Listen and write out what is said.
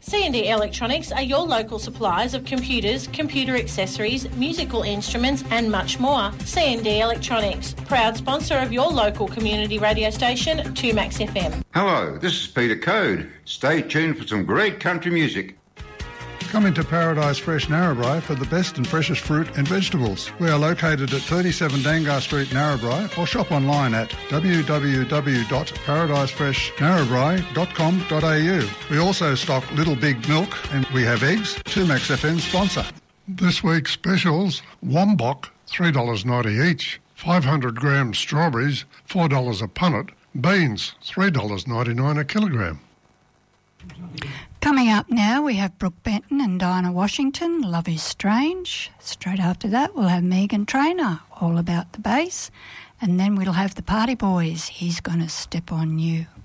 C&D Electronics are your local suppliers of computers, computer accessories, musical instruments and much more. C&D Electronics, proud sponsor of your local community radio station, 2Max FM. Hello, this is Peter Code. Stay tuned for some great country music. Come into Paradise Fresh Narrabri for the best and freshest fruit and vegetables. We are located at 37 Dangar Street, Narrabri, or shop online at www.paradisefreshnarrabri.com.au. We also stock Little Big Milk and we have eggs. 2Max FM sponsor. This week's specials: Wombok, $3.90 each. 500 gram strawberries, $4 a punnet. Beans, $3.99 a kilogram. Coming up now, we have Brooke Benton and Dinah Washington, Love is Strange. Straight after that, we'll have Megan Trainor, All About the Bass. And then we'll have the Party Boys, He's Gonna Step on You.